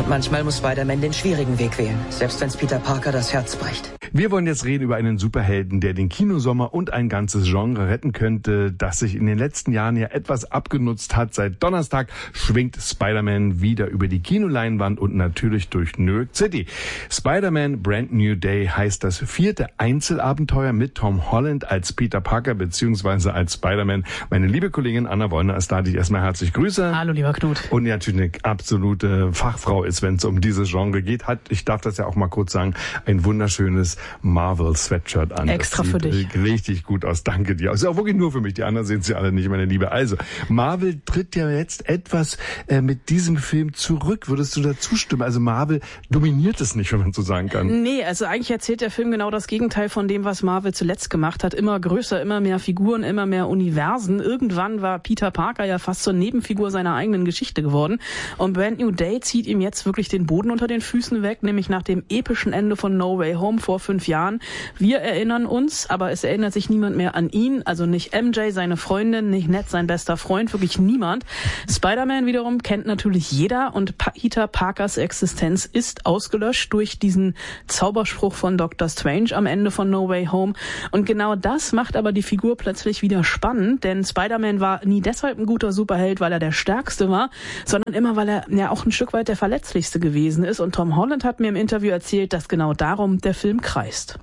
Manchmal muss Spider-Man den schwierigen Weg wählen, selbst wenn es Peter Parker das Herz bricht. Wir wollen jetzt reden über einen Superhelden, der den Kinosommer und ein ganzes Genre retten könnte, das sich in den letzten Jahren ja etwas abgenutzt hat. Seit Donnerstag schwingt Spider-Man wieder über die Kinoleinwand und natürlich durch New York City. Spider-Man Brand New Day heißt das 4. Einzelabenteuer mit Tom Holland als Peter Parker bzw. als Spider-Man. Meine liebe Kollegin Anna Wollner ist da, die ich erstmal herzlich grüße. Hallo, lieber Knut. Und die natürlich eine absolute Fachfrau ist, wenn es um dieses Genre geht. Hat, ich darf das ja auch mal kurz sagen, ein wunderschönes Marvel-Sweatshirt an. Extra für dich. Richtig gut aus. Danke dir. Ist auch wirklich nur für mich. Die anderen sehen sie alle nicht, meine Liebe. Also, Marvel tritt ja jetzt etwas mit diesem Film zurück. Würdest du da zustimmen? Also Marvel dominiert es nicht, wenn man so sagen kann. Nee, also eigentlich erzählt der Film genau das Gegenteil von dem, was Marvel zuletzt gemacht hat. Immer größer, immer mehr Figuren, immer mehr Universen. Irgendwann war Peter Parker ja fast zur Nebenfigur seiner eigenen Geschichte geworden. Und Brand New Day zieht ihm jetzt wirklich den Boden unter den Füßen weg, nämlich nach dem epischen Ende von No Way Home vor 5 Jahren. Wir erinnern uns, aber es erinnert sich niemand mehr an ihn, also nicht MJ, seine Freundin, nicht Ned, sein bester Freund, wirklich niemand. Spider-Man wiederum kennt natürlich jeder und Peter Parkers Existenz ist ausgelöscht durch diesen Zauberspruch von Dr. Strange am Ende von No Way Home. Und genau das macht aber die Figur plötzlich wieder spannend, denn Spider-Man war nie deshalb ein guter Superheld, weil er der Stärkste war, sondern immer, weil er ja auch ein Stück weit der Verletzlichste gewesen ist. Und Tom Holland hat mir im Interview erzählt, dass genau darum der Film kreist.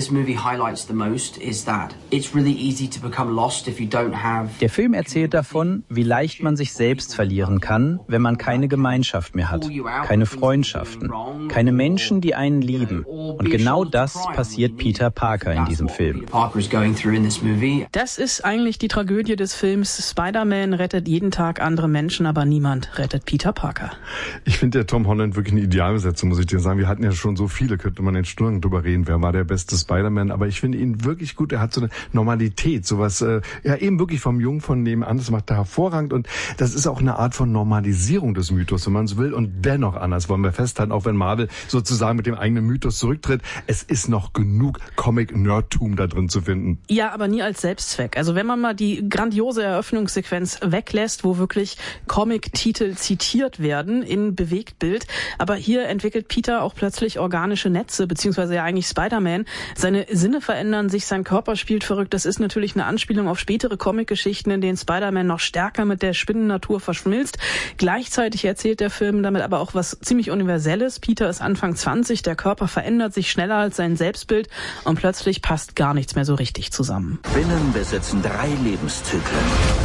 Der Film erzählt davon, wie leicht man sich selbst verlieren kann, wenn man keine Gemeinschaft mehr hat, keine Freundschaften, keine Menschen, die einen lieben. Und genau das passiert Peter Parker in diesem Film. Das ist eigentlich die Tragödie des Films. Spider-Man rettet jeden Tag andere Menschen, aber niemand rettet Peter Parker. Ich finde der Tom Holland wirklich eine Idealbesetzung, muss ich dir sagen. Wir hatten ja schon so viele, könnte man in Stunden drüber reden, wer war der beste Spider-Man. Aber ich finde ihn wirklich gut. Er hat so eine Normalität, sowas, ja eben wirklich vom Jungen von nebenan. Das macht er hervorragend. Und das ist auch eine Art von Normalisierung des Mythos, wenn man so will. Und dennoch, anders wollen wir festhalten, auch wenn Marvel sozusagen mit dem eigenen Mythos zurücktritt, es ist noch genug Comic-Nerdtum da drin zu finden. Ja, aber nie als Selbstzweck. Also wenn man mal die grandiose Eröffnungssequenz weglässt, wo wirklich Comic-Titel zitiert werden in Bewegtbild, aber hier entwickelt Peter auch plötzlich organische Netze, beziehungsweise ja eigentlich Spider-Man. Seine Sinne verändern sich, sein Körper spielt verrückt. Das ist natürlich eine Anspielung auf spätere Comic-Geschichten, in denen Spider-Man noch stärker mit der Spinnennatur verschmilzt. Gleichzeitig erzählt der Film damit aber auch was ziemlich Universelles. Peter ist Anfang 20, der Körper verändert sich schneller als sein Selbstbild und plötzlich passt gar nichts mehr so richtig zusammen. Spinnen besitzen 3 Lebenszyklen.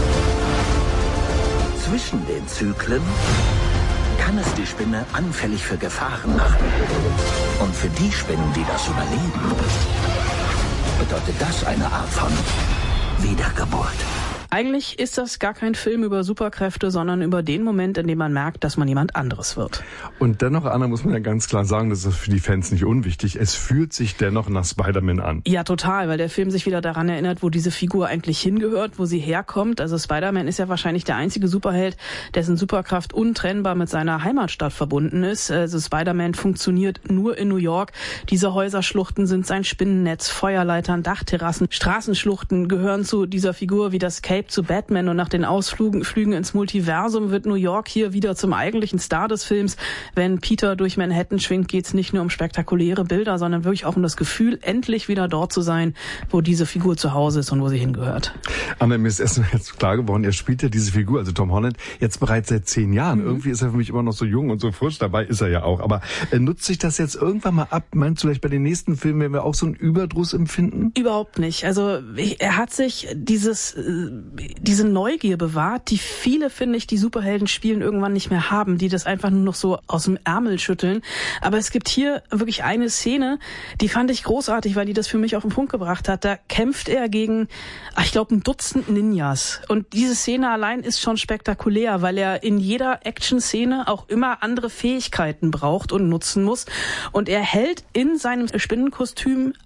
Zwischen den Zyklen kann es die Spinne anfällig für Gefahren machen. Und für die Spinnen, die das überleben, bedeutet das eine Art von Wiedergeburt. Eigentlich ist das gar kein Film über Superkräfte, sondern über den Moment, in dem man merkt, dass man jemand anderes wird. Und dennoch, Anna, muss man ja ganz klar sagen, das ist für die Fans nicht unwichtig, es fühlt sich dennoch nach Spider-Man an. Ja, total, weil der Film sich wieder daran erinnert, wo diese Figur eigentlich hingehört, wo sie herkommt. Also Spider-Man ist ja wahrscheinlich der einzige Superheld, dessen Superkraft untrennbar mit seiner Heimatstadt verbunden ist. Also Spider-Man funktioniert nur in New York. Diese Häuserschluchten sind sein Spinnennetz, Feuerleitern, Dachterrassen, Straßenschluchten gehören zu dieser Figur wie das Cape zu Batman, und nach den Ausflügen ins Multiversum wird New York hier wieder zum eigentlichen Star des Films. Wenn Peter durch Manhattan schwingt, geht es nicht nur um spektakuläre Bilder, sondern wirklich auch um das Gefühl, endlich wieder dort zu sein, wo diese Figur zu Hause ist und wo sie hingehört. Anna, mir ist erst jetzt klar geworden, er spielt ja diese Figur, also Tom Holland, jetzt bereits seit 10 Jahren. Irgendwie ist er für mich immer noch so jung und so frisch, dabei ist er ja auch. Aber nutzt sich das jetzt irgendwann mal ab? Meinst du vielleicht bei den nächsten Filmen, werden wir auch so einen Überdruss empfinden? Überhaupt nicht. Also er hat sich diese Neugier bewahrt, die viele, finde ich, die Superhelden spielen irgendwann nicht mehr haben, die das einfach nur noch so aus dem Ärmel schütteln. Aber es gibt hier wirklich eine Szene, die fand ich großartig, weil die das für mich auf den Punkt gebracht hat. Da kämpft er gegen, ich glaube, ein Dutzend Ninjas. Und diese Szene allein ist schon spektakulär, weil er in jeder Action-Szene auch immer andere Fähigkeiten braucht und nutzen muss. Und er hält in seinem Spinnenkostüm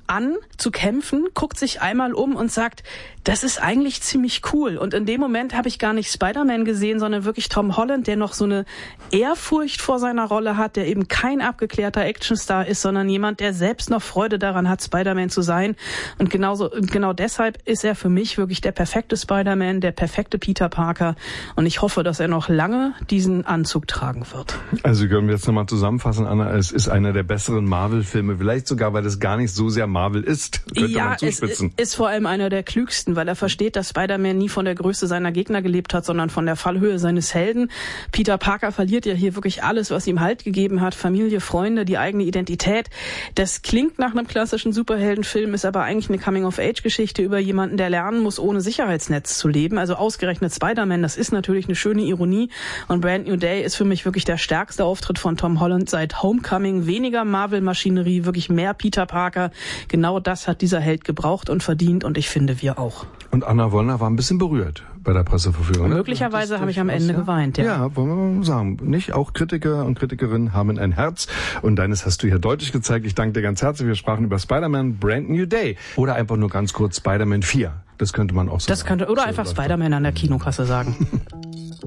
an zu kämpfen, guckt sich einmal um und sagt, das ist eigentlich ziemlich cool. Und in dem Moment habe ich gar nicht Spider-Man gesehen, sondern wirklich Tom Holland, der noch so eine Ehrfurcht vor seiner Rolle hat, der eben kein abgeklärter Actionstar ist, sondern jemand, der selbst noch Freude daran hat, Spider-Man zu sein. Und genau deshalb ist er für mich wirklich der perfekte Spider-Man, der perfekte Peter Parker. Und ich hoffe, dass er noch lange diesen Anzug tragen wird. Also können wir jetzt nochmal zusammenfassen, Anna, es ist einer der besseren Marvel-Filme, vielleicht sogar, weil es gar nicht so sehr Marvel ist, könnte man zuspitzen. Es ist vor allem einer der klügsten, weil er versteht, dass Spider-Man nie von der Größe seiner Gegner gelebt hat, sondern von der Fallhöhe seines Helden. Peter Parker verliert ja hier wirklich alles, was ihm Halt gegeben hat, Familie, Freunde, die eigene Identität. Das klingt nach einem klassischen Superheldenfilm, ist aber eigentlich eine Coming-of-Age-Geschichte über jemanden, der lernen muss, ohne Sicherheitsnetz zu leben. Also ausgerechnet Spider-Man, das ist natürlich eine schöne Ironie. Und Brand New Day ist für mich wirklich der stärkste Auftritt von Tom Holland seit Homecoming. Weniger Marvel-Maschinerie, wirklich mehr Peter Parker. Genau das hat dieser Held gebraucht und verdient und ich finde, wir auch. Und Anna Wollner war ein bisschen berührt bei der Presseverführung. Möglicherweise habe ich am Ende geweint, ja. Ja, wollen wir mal sagen. Nicht? Auch Kritiker und Kritikerinnen haben ein Herz. Und deines hast du hier deutlich gezeigt. Ich danke dir ganz herzlich. Wir sprachen über Spider-Man Brand New Day. Oder einfach nur ganz kurz Spider-Man 4. Das könnte man auch so sagen. Oder einfach Spider-Man an der Kinokasse sagen.